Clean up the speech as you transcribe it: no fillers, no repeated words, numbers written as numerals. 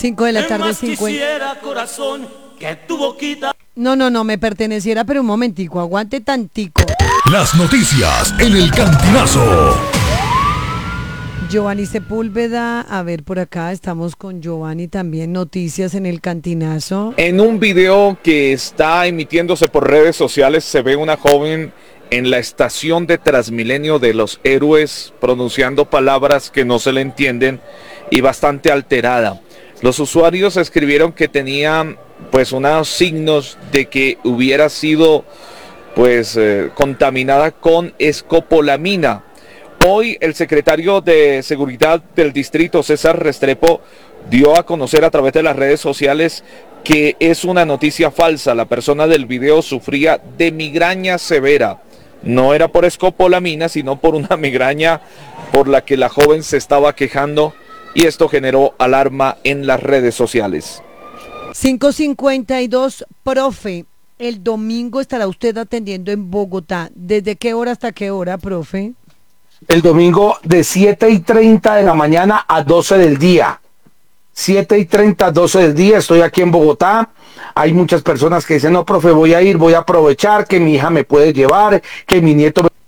5 de la tarde, 50. No, me perteneciera, pero un momentico, aguante tantico. Las noticias en el Cantinazo. Giovanni Sepúlveda, a ver, por acá estamos con Giovanni también, noticias en el Cantinazo. En un video que está emitiéndose por redes sociales se ve una joven en la estación de Transmilenio de Los Héroes pronunciando palabras que no se le entienden y bastante alterada. Los usuarios escribieron que tenían pues unos signos de que hubiera sido contaminada con escopolamina. Hoy el secretario de Seguridad del Distrito, César Restrepo, dio a conocer a través de las redes sociales que es una noticia falsa. La persona del video sufría de migraña severa. No era por escopolamina, sino por una migraña por la que la joven se estaba quejando y esto generó alarma en las redes sociales. 5:52, profe, el domingo estará usted atendiendo en Bogotá. ¿Desde qué hora hasta qué hora, profe? El domingo de 7:30 de la mañana a 12 del día. 7:30, 12 del día, estoy aquí en Bogotá. Hay muchas personas que dicen, no, profe, voy a aprovechar que mi hija me puede llevar, que mi nieto